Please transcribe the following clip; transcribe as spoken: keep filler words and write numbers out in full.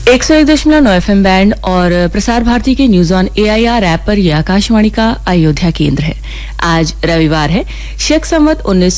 एक सौ एक दशमलव नौ एफ एम बैंड और प्रसार भारती के news on A I R app पर यह आकाशवाणी का अयोध्या केंद्र है। आज रविवार है, शक संवत उन्नीस